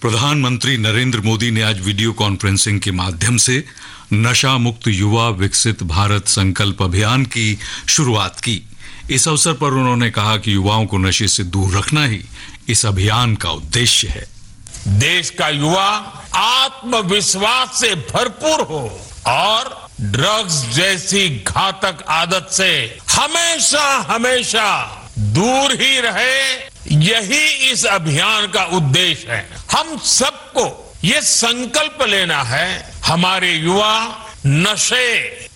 प्रधानमंत्री नरेंद्र मोदी ने आज वीडियो कॉन्फ्रेंसिंग के माध्यम से नशा मुक्त युवा विकसित भारत संकल्प अभियान की शुरुआत की। इस अवसर पर उन्होंने कहा कि युवाओं को नशे से दूर रखना ही इस अभियान का उद्देश्य है। देश का युवा आत्मविश्वास से भरपूर हो और ड्रग्स जैसी घातक आदत से हमेशा हमेशा दूर ही रहे, यही इस अभियान का उद्देश्य है। हम सबको ये संकल्प लेना है, हमारे युवा नशे